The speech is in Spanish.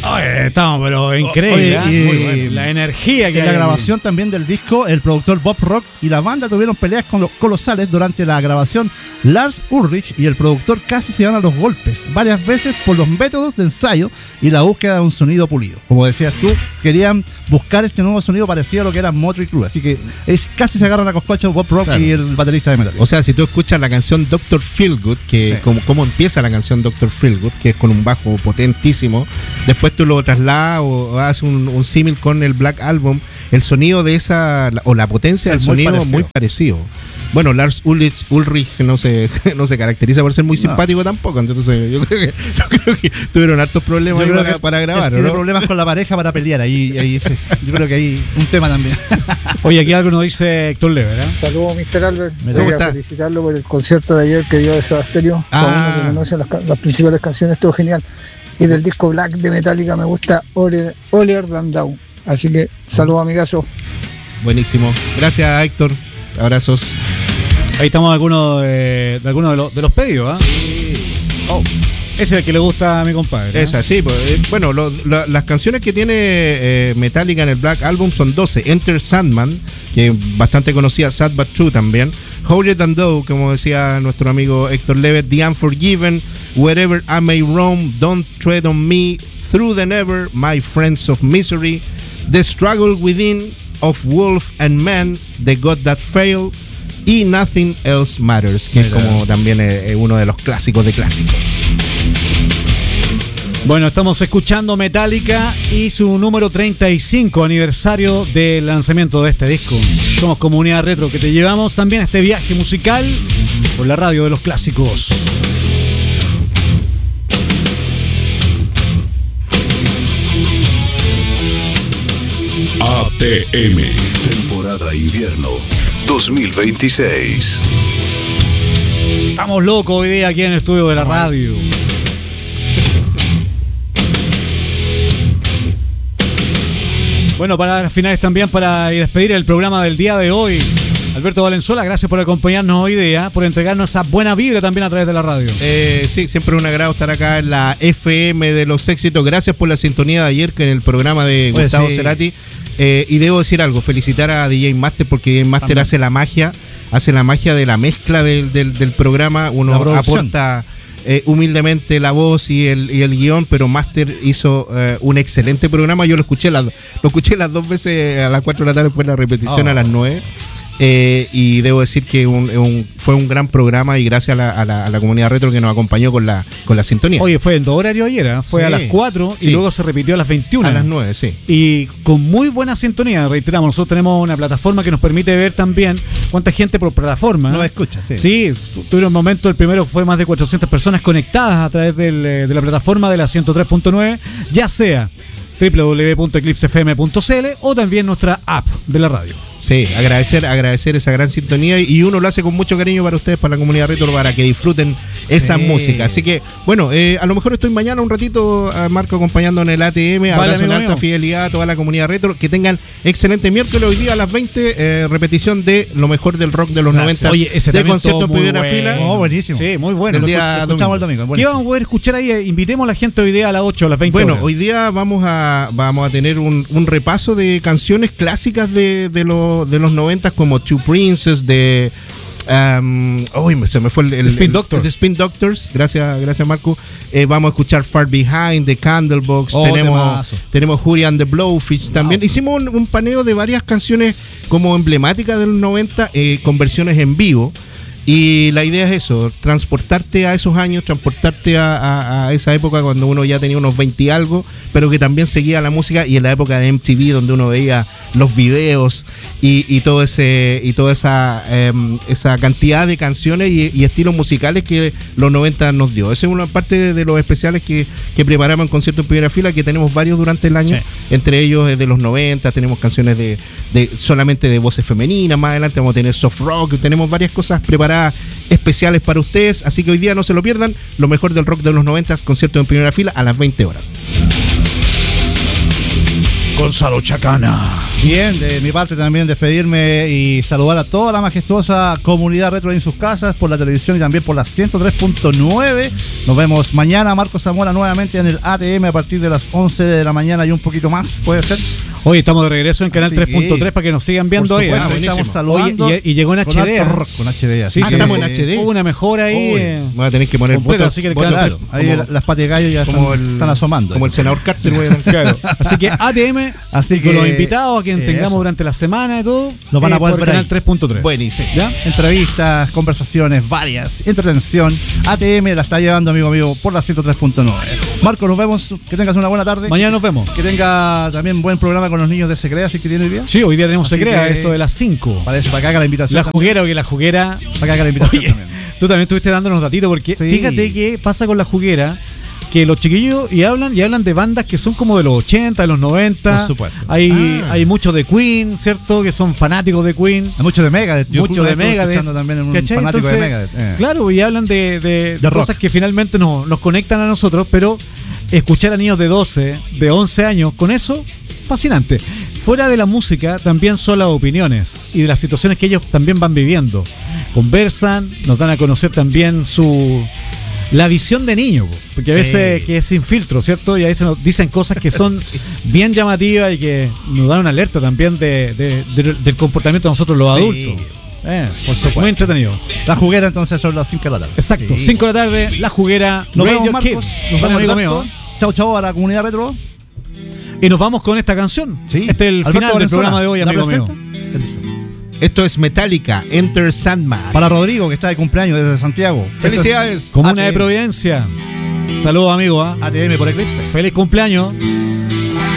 Estamos, pero increíble. Oye, muy bueno. La energía que en hay la grabación también del disco, el productor Bob Rock y la banda tuvieron peleas colosales durante la grabación. Lars Ulrich y el productor casi se dan a los golpes varias veces por los métodos de ensayo y la búsqueda de un sonido pulido. Como decías tú, querían buscar este nuevo sonido parecido a lo que era Motley Crue, así que casi se agarran a coscuacho Bob Rock, claro, y el baterista de Metallica. O sea, si tú escuchas la canción Dr. Feelgood, que sí, como empieza la canción Dr. Feelgood, que es con un bajo potentísimo, después tú lo trasladas o haces un símil con el Black Album, el sonido de esa, o la potencia del sonido muy parecido. Bueno, Lars Ulrich no se caracteriza por ser muy simpático tampoco, entonces yo creo que tuvieron hartos problemas para grabar, ¿no? Tiene problemas con la pareja para pelear, yo creo que hay un tema también. Oye, aquí algo nos dice Héctor Lever, ¿eh? Saludos, Mr. Albert. ¿Cómo está? Felicitarlo por el concierto de ayer que dio de Soda Stereo. Uno que conoce las principales canciones, estuvo genial. Y del disco Black de Metallica me gusta Holier Than Thou. Así que saludos, amigazo. Buenísimo. Gracias, Héctor. Abrazos. Ahí estamos algunos de los pedidos, ¿eh? Sí. Ese es el que le gusta a mi compadre, ¿no? Esa, sí. Bueno, las canciones que tiene Metallica en el Black Album son 12. Enter Sandman, que es bastante conocida, Sad But True también. Holier Than Thou, como decía nuestro amigo Héctor Lever. The Unforgiven, Wherever I May Roam, Don't Tread on Me, Through the Never, My Friends of Misery, The Struggle Within, Of Wolf and Man, The God That Failed y Nothing Else Matters, que es como también uno de los clásicos de clásicos. Bueno, estamos escuchando Metallica y su número 35 aniversario del lanzamiento de este disco. Somos Comunidad Retro, que te llevamos también a este viaje musical por la radio de los clásicos. ATM, temporada invierno 2026. Estamos locos hoy día aquí en el estudio de la radio. Bueno, para las finales también, para despedir el programa del día de hoy, Alberto Valenzuela, gracias por acompañarnos hoy día, por entregarnos esa buena vibra también a través de la radio. Sí, siempre un agrado estar acá en la FM de los éxitos. Gracias por la sintonía de ayer, que en el programa de Gustavo Cerati. Y debo decir algo, felicitar a DJ Master, porque DJ Master también hace la magia de la mezcla del programa. Uno aporta humildemente la voz y el guión, pero Master hizo un excelente programa. Yo lo escuché las 2 veces, a las 4 de la tarde, después la repetición a las 9. Y debo decir que fue un gran programa, y gracias a la comunidad retro que nos acompañó con la sintonía. Oye, fue en 2 horarios ayer, ¿eh? Fue a las 4 y luego se repitió a las 21. A las 9, sí. Y con muy buena sintonía, reiteramos, nosotros tenemos una plataforma que nos permite ver también cuánta gente por plataforma nos escucha, sí. Sí, tuvieron un momento, el primero fue más de 400 personas conectadas a través de la plataforma de la 103.9, ya sea www.eclipsefm.cl o también nuestra app de la radio. Sí, agradecer esa gran sintonía, y uno lo hace con mucho cariño para ustedes, para la comunidad retro, para que disfruten esa música. Así que, bueno, a lo mejor estoy mañana un ratito, Marco, acompañando en el ATM. Abrazo en alta fidelidad a toda la comunidad retro. Que tengan excelente miércoles. Hoy día a las 20, repetición de lo mejor del rock de los 90. Oye, ese de concierto en primera fila. Buenísimo. Sí, muy bueno. El día escuchamos el domingo. ¿Qué vamos a poder escuchar ahí? Invitemos a la gente hoy día a las 8, a las 20 Bueno, horas. Hoy día vamos a tener un repaso de canciones clásicas de los 90, como Two Princes, de se me fue el Spin Doctors. The Spin Doctors. Gracias Marco. Vamos a escuchar Far Behind, The Candlebox. Tenemos Hurry and the Blowfish también. Hicimos un paneo de varias canciones como emblemáticas de los 90, con versiones en vivo. Y la idea es eso, transportarte a esos años, transportarte a esa época cuando uno ya tenía unos 20 y algo, pero que también seguía la música, y en la época de MTV, donde uno veía los videos y toda esa cantidad de canciones y estilos musicales que los 90 nos dio. Esa es una parte de los especiales que preparamos en Concierto en Primera Fila, que tenemos varios durante el año. Sí. Entre ellos de los 90, tenemos canciones de solamente de voces femeninas. Más adelante vamos a tener soft rock, tenemos varias cosas preparadas especiales para ustedes, así que hoy día no se lo pierdan. Lo mejor del rock de los 90, Concierto en Primera Fila a las 20 horas. Gonzalo Chacana. Bien, de mi parte también despedirme y saludar a toda la majestuosa comunidad retro en sus casas, por la televisión y también por la 103.9. Nos vemos mañana, Marco Zamora, nuevamente en el ATM a partir de las 11 de la mañana y un poquito más, puede ser. Hoy estamos de regreso en Canal 3.3 para que nos sigan viendo ahí. Estamos saludando. Oye, y llegó en HD. Con HD. Sí, estamos en HD. Hubo una mejora ahí. Voy a tener que poner votos. Así que claro, ahí las patas de gallo ya están asomando. Como el senador Carter. Claro. Así que ATM, así que con los invitados a quien tengamos durante la semana y todo, los van a poder por ver Canal 3.3. Buenísimo. ¿Ya? Entrevistas, conversaciones varias, entretención. ATM la está llevando, amigo mío, por la 103.9. Marco, nos vemos. Que tengas una buena tarde. Mañana nos vemos. Que tenga también buen programa con los niños de Secrea, así que tiene hoy día. Sí, hoy día tenemos Secrea, que eso de las 5. Para eso, para que haga la invitación. La juguera, oye, la juguera. Para que haga la invitación también. Tú también estuviste dándonos datitos, porque fíjate que pasa con la juguera, que los chiquillos y hablan de bandas que son como de los 80, de los 90. Por supuesto. Hay muchos de Queen, ¿cierto? Que son fanáticos de Queen. Hay muchos de Megadeth. Muchos de Megadeth. También un ¿cachai? fanático Entonces, de Megadeth. Claro, y hablan de cosas rock que finalmente nos conectan a nosotros, pero escuchar a niños de 12, de 11 años, con eso, fascinante. Fuera de la música, también son las opiniones y de las situaciones que ellos también van viviendo. Conversan, nos dan a conocer también la visión de niño, porque a veces que es sin filtro, ¿cierto? Y a veces nos dicen cosas que son bien llamativas y que nos dan una alerta también del comportamiento de nosotros los adultos. Por supuesto. Muy entretenido. La juguera entonces son las 5 de la tarde. Exacto, 5 de la tarde, la juguera. Nos Radio vemos, Marcos. Kids. Nos vemos, amigo mío. Chau a la comunidad retro. Y nos vamos con esta canción. Sí. Este es el Alberto final del Valenzuela, programa de hoy, ¿la amigo mío. Esto es Metallica, Enter Sandman. Para Rodrigo, que está de cumpleaños desde Santiago. Felicidades. Comuna de ATM. Providencia. Saludos, amigo. ATM por Eclipse. Feliz cumpleaños.